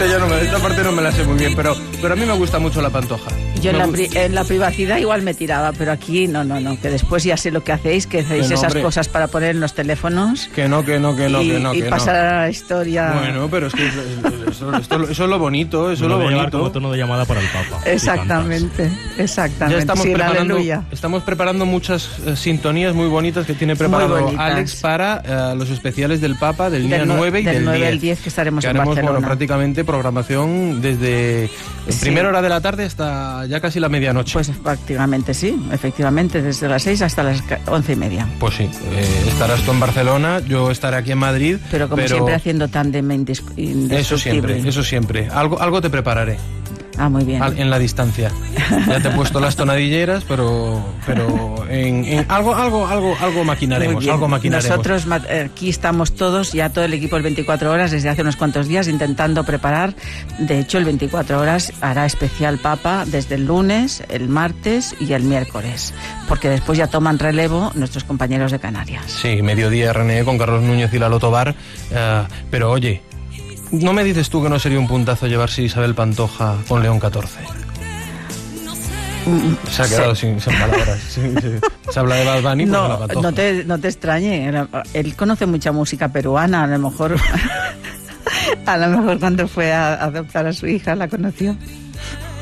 esta parte no me la sé muy bien, pero a mí me gusta mucho la Pantoja. Yo en la privacidad igual me tiraba, pero aquí no, que después ya sé lo que hacéis esas cosas para poner en los teléfonos. Que no. Y pasar a la historia. Bueno, pero es que eso es lo bonito, eso es lo bonito. Como tono de llamada para el Papa. Exactamente. Ya estamos preparando muchas sintonías muy bonitas que tiene preparado Alex para los especiales del Papa del día 9 y del 9 al 10 que estaremos en Barcelona. Bueno, prácticamente programación desde primera hora de la tarde hasta ya casi la medianoche. Pues prácticamente sí, efectivamente, desde las 6 hasta las 11:30. Pues sí, estarás tú en Barcelona, yo estaré aquí en Madrid. Pero siempre haciendo tándem indestructible. Eso siempre. Algo te prepararé. Ah, muy bien. En la distancia. Ya te he puesto las tonadilleras, pero en algo maquinaremos. Nosotros aquí estamos todos, ya todo el equipo, el 24 horas, desde hace unos cuantos días, intentando preparar. De hecho, el 24 horas hará especial Papa desde el lunes, el martes y el miércoles, porque después ya toman relevo nuestros compañeros de Canarias. Sí, mediodía René con Carlos Núñez y Lalo Tobar, pero oye, ¿no me dices tú que no sería un puntazo llevarse Isabel Pantoja con León XIV? Se ha quedado sin palabras. Sí. Se habla de Bad Bunny, pues la Pantoja. No te extrañe. Él conoce mucha música peruana. A lo mejor cuando fue a adoptar a su hija la conoció.